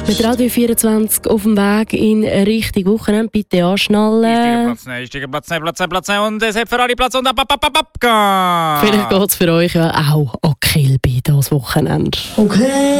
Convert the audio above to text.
Mit Radio 24 auf dem Weg in Richtung Wochenende. Bitte anschnallen. Platz 9 und es hat für alle Platz und ab. Vielleicht geht es für euch ja auch an Kilby das Wochenende. Okay.